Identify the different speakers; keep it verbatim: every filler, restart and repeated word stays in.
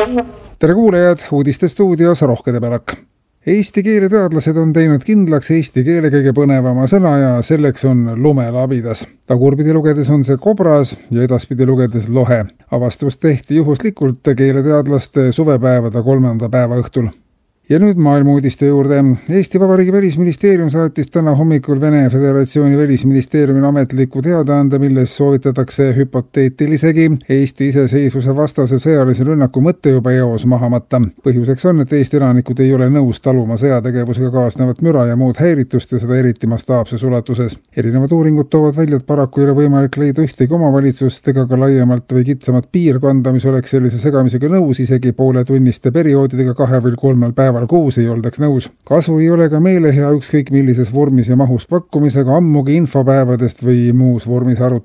Speaker 1: Tere kuulajad, uudiste stuudios Rohke Debelak. Eesti keeleteadlased on teinud kindlaks eesti keele kõige põnevama sõna ja selleks on lumelabidas. Tagurpidi lugedes on see kobras ja edaspidi lugedes lohe. Avastus tehti juhuslikult keeleteadlaste suvepäevade kolmanda päeva õhtul. Ja nüüd maailmauudiste juurde. Eesti Vabariigi välisministeerium saatis täna hommikul Vene Föderatsiooni välisministeeriumil ametliku teadaande, milles soovitatakse hüpoteetilisegi Eesti iseseisvuse vastase sõjalise rünnaku mõtte juba eos maha matta. Põhjuseks on, et Eesti elanikud ei ole nõus taluma sõjategevusega kaasnevat müra ja muud häiritust ja seda eriti mastaapses ulatuses. Erinevad uuringud toovad välja, et paraku ei ole võimalik leida ühtegi omavalitsust ega ka laiemalt või kitsamat piirkonda, mis oleks sellise segamisega nõus, isegi poole tunniste perioodidega kahe või kolmel päeval kuus ei oldaks nõus. Kasu ei ole ka meelehea ükskõik millises vormis ja mahus pakkumisega, ammugi infopäevadest või muus vormis aruteludest.